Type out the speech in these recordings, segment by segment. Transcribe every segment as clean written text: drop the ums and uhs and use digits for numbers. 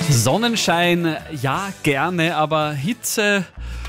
Sonnenschein, ja, gerne, aber Hitze,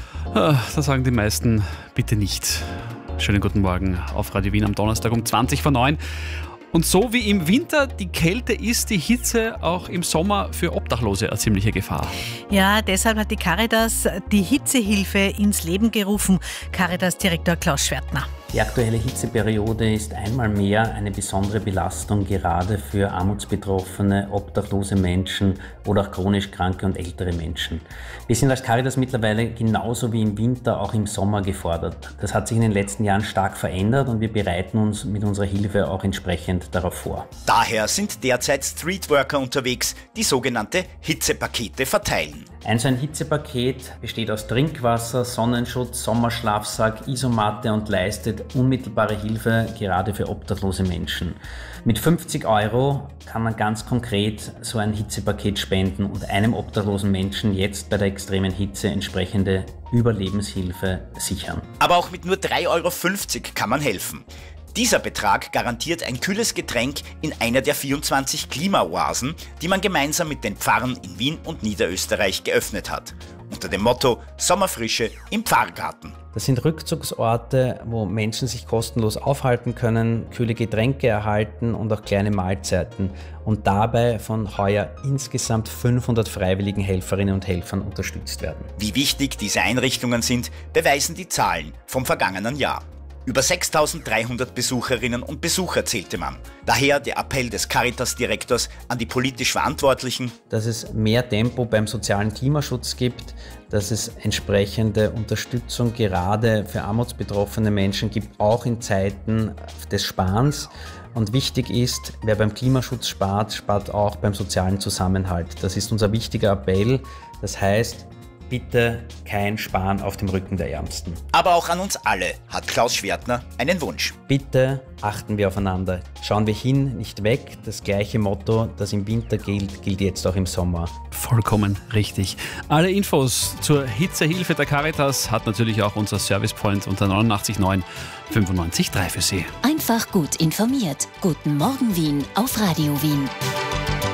da sagen die meisten bitte nicht. Schönen guten Morgen auf Radio Wien am Donnerstag um 20:09. Und so wie im Winter die Kälte ist die Hitze auch im Sommer für Obdachlose eine ziemliche Gefahr. Ja, deshalb hat die Caritas die Hitzehilfe ins Leben gerufen. Caritas-Direktor Klaus Schwertner. Die aktuelle Hitzeperiode ist einmal mehr eine besondere Belastung, gerade für armutsbetroffene, obdachlose Menschen oder auch chronisch kranke und ältere Menschen. Wir sind als Caritas mittlerweile genauso wie im Winter auch im Sommer gefordert. Das hat sich in den letzten Jahren stark verändert und wir bereiten uns mit unserer Hilfe auch entsprechend darauf vor. Daher sind derzeit Streetworker unterwegs, die sogenannte Hitzepakete verteilen. So ein Hitzepaket besteht aus Trinkwasser, Sonnenschutz, Sommerschlafsack, Isomatte und leistet unmittelbare Hilfe gerade für obdachlose Menschen. Mit 50 € kann man ganz konkret so ein Hitzepaket spenden und einem obdachlosen Menschen jetzt bei der extremen Hitze entsprechende Überlebenshilfe sichern. Aber auch mit nur 3,50 € kann man helfen. Dieser Betrag garantiert ein kühles Getränk in einer der 24 Klimaoasen, die man gemeinsam mit den Pfarren in Wien und Niederösterreich geöffnet hat. Unter dem Motto Sommerfrische im Pfarrgarten. Das sind Rückzugsorte, wo Menschen sich kostenlos aufhalten können, kühle Getränke erhalten und auch kleine Mahlzeiten und dabei von heuer insgesamt 500 freiwilligen Helferinnen und Helfern unterstützt werden. Wie wichtig diese Einrichtungen sind, beweisen die Zahlen vom vergangenen Jahr. Über 6.300 Besucherinnen und Besucher zählte man. Daher der Appell des Caritas-Direktors an die politisch Verantwortlichen, dass es mehr Tempo beim sozialen Klimaschutz gibt, dass es entsprechende Unterstützung gerade für armutsbetroffene Menschen gibt, auch in Zeiten des Sparens. Und wichtig ist, wer beim Klimaschutz spart, spart auch beim sozialen Zusammenhalt. Das ist unser wichtiger Appell. Das heißt, bitte kein Sparen auf dem Rücken der Ärmsten. Aber auch an uns alle hat Klaus Schwertner einen Wunsch. Bitte achten wir aufeinander. Schauen wir hin, nicht weg. Das gleiche Motto, das im Winter gilt, gilt jetzt auch im Sommer. Vollkommen richtig. Alle Infos zur Hitzehilfe der Caritas hat natürlich auch unser Servicepoint unter 89.9 95.3 für Sie. Einfach gut informiert. Guten Morgen Wien auf Radio Wien.